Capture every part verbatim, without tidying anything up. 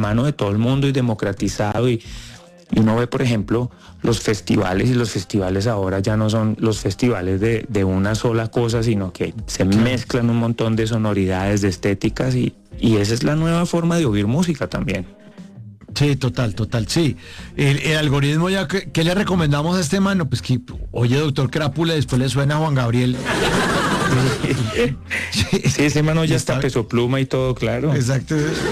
mano de todo el mundo y democratizado, y, y uno ve, por ejemplo, los festivales, y los festivales ahora ya no son los festivales de, de una sola cosa, sino que se mezclan un montón de sonoridades, de estéticas, y, y esa es la nueva forma de oír música también. Sí, total, total, sí. El, el algoritmo ya, ¿qué, ¿qué le recomendamos a este mano? Pues que, oye, doctor Crápula, después le suena a Juan Gabriel. Sí, ese mano ya está Peso Pluma y todo, claro. Exacto.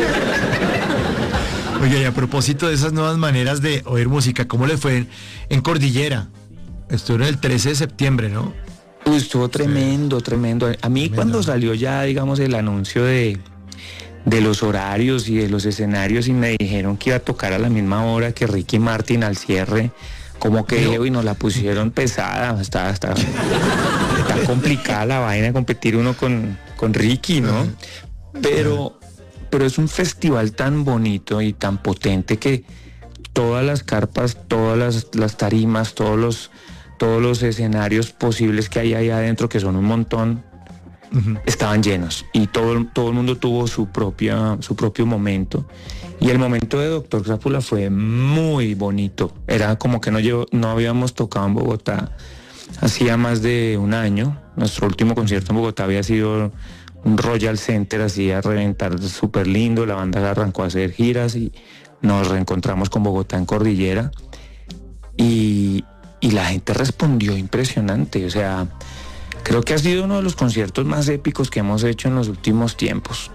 Oye, y a propósito de esas nuevas maneras de oír música, ¿cómo le fue en, en Cordillera? Estuvieron el trece de septiembre, ¿no? Uy, estuvo tremendo, sí. tremendo. A mí tremendo. Cuando salió ya, digamos, el anuncio de, de los horarios y de los escenarios, y me dijeron que iba a tocar a la misma hora que Ricky Martin al cierre, como que dije, uy, nos la pusieron pesada, está, está, está complicada la vaina de competir uno con, con Ricky, ¿no? Pero... pero es un festival tan bonito y tan potente que todas las carpas, todas las, las tarimas, todos los, todos los escenarios posibles que hay ahí adentro, que son un montón, uh-huh. estaban llenos, y todo, todo el mundo tuvo su, propia, su propio momento. Y el momento de doctor Crápula fue muy bonito. Era como que no, llevo, no habíamos tocado en Bogotá hacía más de un año. Nuestro último concierto en Bogotá había sido un Royal Center, así a reventar, súper lindo. La banda arrancó a hacer giras y nos reencontramos con Bogotá en Cordillera, y, y la gente respondió impresionante. O sea, creo que ha sido uno de los conciertos más épicos que hemos hecho en los últimos tiempos.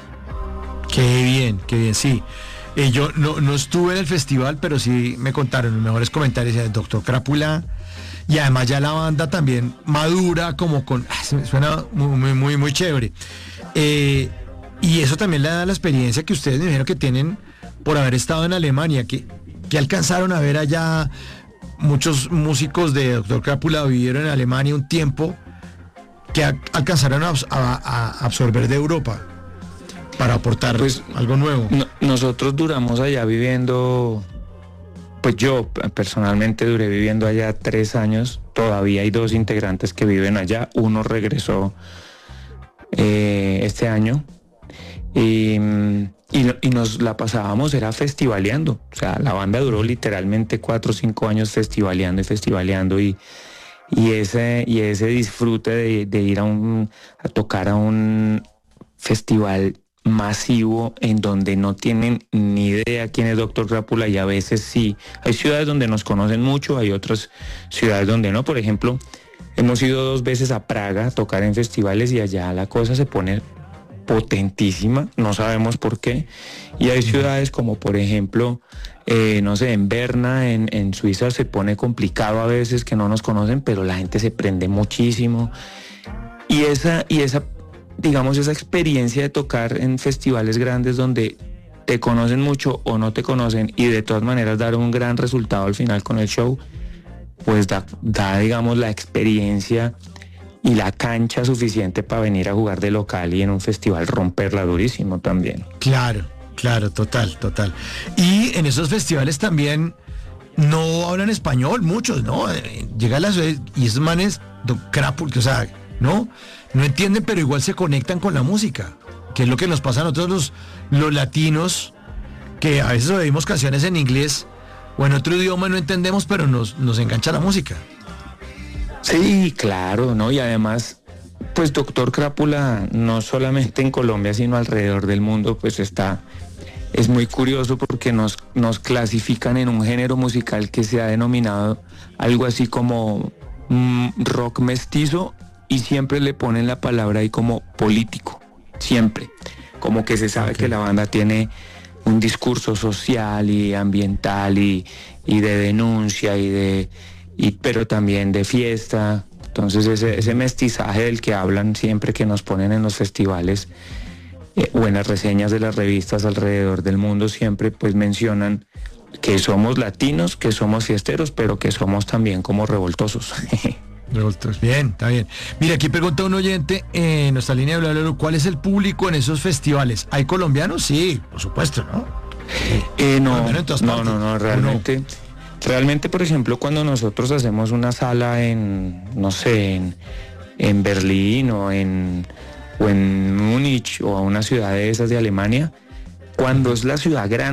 Qué bien, qué bien, sí. Eh, yo no, no estuve en el festival, pero sí me contaron los mejores comentarios del doctor Crápula. Y además ya la banda también madura, como con... Ah, suena muy, muy, muy chévere. Eh, y eso también le da la experiencia que ustedes me dijeron que tienen por haber estado en Alemania, que, que alcanzaron a ver allá. Muchos músicos de doctor Crápula vivieron en Alemania un tiempo, que a, alcanzaron a, a, a absorber de Europa para aportar pues, algo nuevo. No, nosotros duramos allá viviendo... Pues yo personalmente duré viviendo allá tres años. Todavía hay dos integrantes que viven allá. Uno regresó eh, este año. Y, y, y nos la pasábamos, era festivaleando. O sea, la banda duró literalmente cuatro o cinco años festivaleando y festivaleando. Y, y, ese, y ese disfrute de, de ir a, un, a tocar a un festival masivo en donde no tienen ni idea quién es doctor Crápula, y a veces sí. Hay ciudades donde nos conocen mucho, hay otras ciudades donde no. Por ejemplo, hemos ido dos veces a Praga a tocar en festivales, y allá la cosa se pone potentísima, no sabemos por qué. Y hay ciudades como, por ejemplo, eh, no sé, en Berna, en, en Suiza, se pone complicado a veces, que no nos conocen, pero la gente se prende muchísimo. Y esa, y esa digamos, esa experiencia de tocar en festivales grandes donde te conocen mucho o no te conocen, y de todas maneras dar un gran resultado al final con el show, pues da, da digamos, la experiencia y la cancha suficiente para venir a jugar de local, y en un festival romperla durísimo también. Claro, claro, total, total. Y en esos festivales también no hablan español muchos, ¿no? Llega a la ciudad y esos manes, Crápula, o sea, ¿no? No entienden, pero igual se conectan con la música, que es lo que nos pasa a nosotros los, los latinos, que a veces oímos canciones en inglés o en otro idioma, no entendemos, pero nos, nos engancha la música. Sí, claro, ¿no? Y además, pues doctor Crápula, no solamente en Colombia, sino alrededor del mundo, pues está... Es muy curioso porque nos, nos clasifican en un género musical que se ha denominado algo así como mm, rock mestizo, y siempre le ponen la palabra ahí como político, siempre. Como que se sabe okay. que la banda tiene un discurso social y ambiental y, y de denuncia, y de, y, pero también de fiesta. Entonces ese, ese mestizaje del que hablan siempre, que nos ponen en los festivales eh, o en las reseñas de las revistas alrededor del mundo, siempre pues mencionan que somos latinos, que somos fiesteros, pero que somos también como revoltosos. Revoltosos, bien, está bien. Mira, aquí pregunta un oyente en nuestra línea de bla, bla, ¿cuál es el público en esos festivales? ¿Hay colombianos? Sí, por supuesto, ¿no? Eh, no, no, no, no, realmente, no. realmente, por ejemplo, cuando nosotros hacemos una sala en, no sé, en, en Berlín o en, o en Múnich o a una ciudad de esas de Alemania, cuando es la ciudad grande,